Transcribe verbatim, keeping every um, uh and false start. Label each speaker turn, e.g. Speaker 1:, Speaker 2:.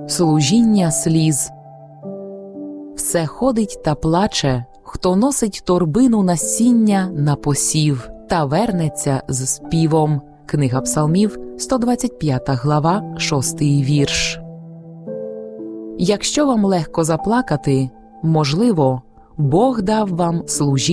Speaker 1: Служіння сліз. Все ходить та плаче, хто носить торбину насіння на посів та вернеться з співом. Книга Псалмів, сто двадцять п'ята глава, шостий вірш. Якщо вам легко заплакати, можливо, Бог дав вам служіння